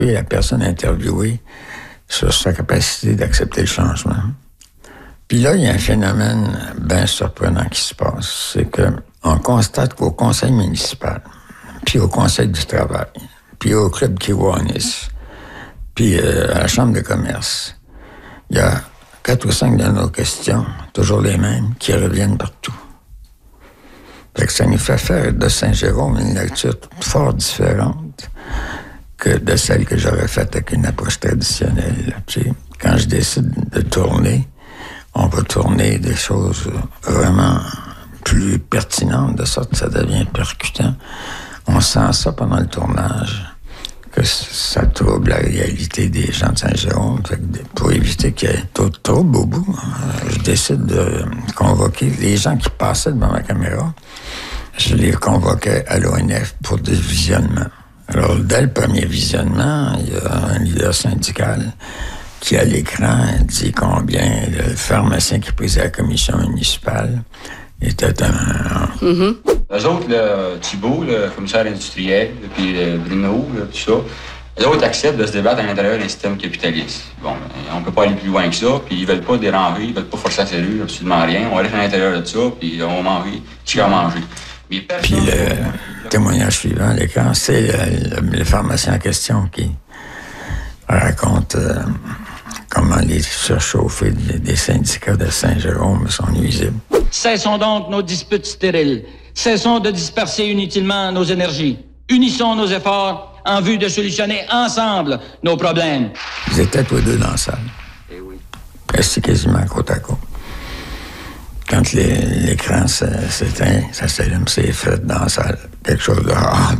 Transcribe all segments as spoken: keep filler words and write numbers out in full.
Et la personne interviewée sur sa capacité d'accepter le changement. Puis là, il y a un phénomène bien surprenant qui se passe. C'est qu'on constate qu'au conseil municipal, puis au conseil du travail, puis au club Kiwanis, puis euh, à la chambre de commerce, il y a quatre ou cinq de nos questions, toujours les mêmes, qui reviennent partout. Fait que ça nous fait faire de Saint-Jérôme une lecture fort différente que de celle que j'aurais faite avec une approche traditionnelle. Tu sais, quand je décide de tourner, on va tourner des choses vraiment plus pertinentes, de sorte que ça devient percutant. On sent ça pendant le tournage, que ça trouble la réalité des gens de Saint-Jérôme. Fait que pour éviter qu'il y ait trop, trop de boubou, je décide de convoquer les gens qui passaient devant ma caméra. Je les convoquais à l'O N F pour des visionnements. Alors, dès le premier visionnement, il y a un leader syndical qui, à l'écran, dit combien le pharmacien qui présidait la commission municipale était un... Mm-hmm. Eux autres, là, Thibault, le commissaire industriel, puis Bruno, là, tout ça, eux autres acceptent de se débattre à l'intérieur d'un système capitaliste. Bon, on peut pas aller plus loin que ça, puis ils veulent pas déranger, ils veulent pas forcer la cellule, absolument rien. On va aller à l'intérieur de ça, puis on va manger, qui va manger. Puis le témoignage suivant à l'écran, c'est le, le, le pharmacien en question qui raconte euh, comment les surchauffés des, des syndicats de Saint-Jérôme sont nuisibles. Cessons donc nos disputes stériles. Cessons de disperser inutilement nos énergies. Unissons nos efforts en vue de solutionner ensemble nos problèmes. Ils étaient tous les deux dans la salle. Eh oui. Restés quasiment côte à côte. Quand les, l'écran s'éteint, ça s'allume, c'est fait dans la salle. Quelque chose de rare.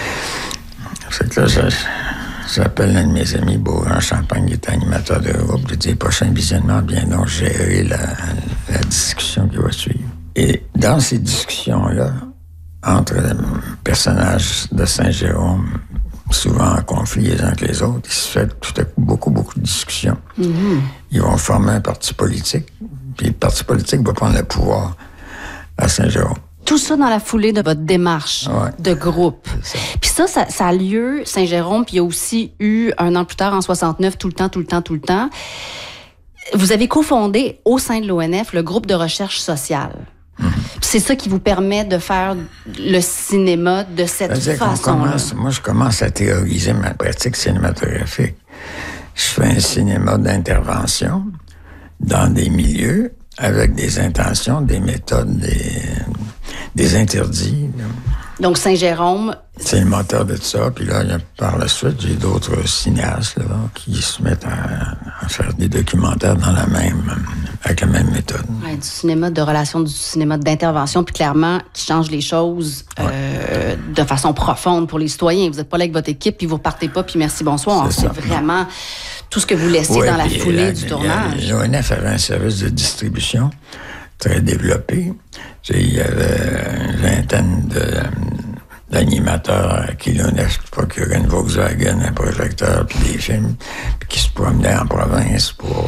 C'est que là, je, j'appelle un de mes amis, Beaugrand Champagne, qui est animateur de groupe. Je dis, le prochain visionnement, bien donc gérer la, la discussion qui va suivre. Et dans ces discussions-là, entre les personnages de Saint-Jérôme, souvent en conflit les uns avec les autres, il se fait tout à coup beaucoup, beaucoup de discussions. Mm-hmm. Ils vont former un parti politique, puis le parti politique va prendre le pouvoir à Saint-Jérôme. Tout ça dans la foulée de votre démarche ouais. de groupe. Puis ça, ça, ça a lieu, Saint-Jérôme, puis il y a aussi eu, un an plus tard, en soixante-neuf, tout le temps, tout le temps, tout le temps. Vous avez cofondé, au sein de l'O N F, le groupe de recherche sociale. Mmh. C'est ça qui vous permet de faire le cinéma de cette façon-là. Moi, je commence à théoriser ma pratique cinématographique. Je fais un cinéma d'intervention dans des milieux avec des intentions, des méthodes, des, des interdits. Donc, Saint-Jérôme... C'est le moteur de tout ça. Puis là, par la suite, j'ai d'autres cinéastes là, qui se mettent à, à faire des documentaires dans la même, avec la même méthode. Ouais, du cinéma de relation, du cinéma d'intervention, puis clairement, qui change les choses ouais. euh, de façon profonde pour les citoyens. Vous n'êtes pas là avec votre équipe, puis vous repartez pas, puis merci, bonsoir. C'est, c'est vraiment tout ce que vous laissez ouais, dans la foulée la, du tournage. L'O N F avait un service de distribution très développé. Il y avait une vingtaine de, d'animateurs à qui l'O N F procurait une Volkswagen, un projecteur, puis des films, puis qui se promenaient en province pour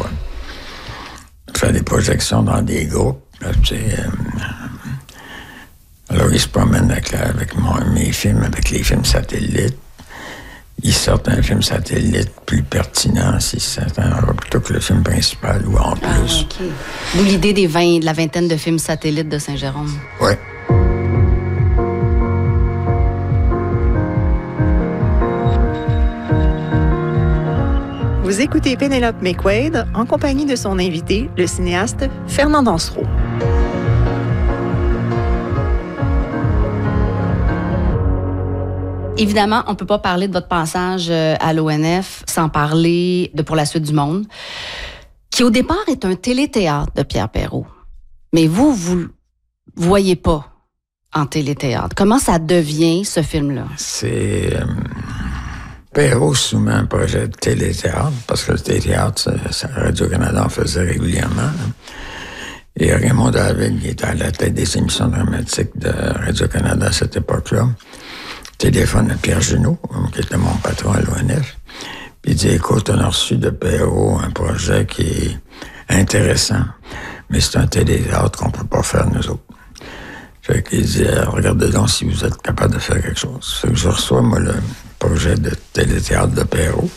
faire des projections dans des groupes. Là, tu sais, euh, alors, ils se promènent avec, la, avec mon, mes films, avec les films satellites. Ils sortent un film satellite plus pertinent, si c'est un, plutôt que le film principal ou en plus. Ah, okay. D'où l'idée des vingt, de la vingtaine de films satellites de Saint-Jérôme. Oui. Vous écoutez Pénélope McQuaid en compagnie de son invité, le cinéaste Fernand Dansereau. Évidemment, on ne peut pas parler de votre passage à l'O N F sans parler de Pour la suite du monde, qui au départ est un téléthéâtre de Pierre Perrault. Mais vous, vous ne voyez pas en téléthéâtre. Comment ça devient, ce film-là? C'est... Euh, Perrault soumet un projet de téléthéâtre, parce que le téléthéâtre, Radio-Canada en faisait régulièrement. Là. Et Raymond David, qui était à la tête des émissions dramatiques de Radio-Canada à cette époque-là, téléphone à Pierre Junot, qui était mon patron à l'O N F. Puis il dit, écoute, on a reçu de Perrault un projet qui est intéressant, mais c'est un téléthéâtre qu'on peut pas faire nous autres. Fait qu'il dit, regardez donc si vous êtes capable de faire quelque chose. Fait que je reçois, moi, le projet de téléthéâtre de Perrault.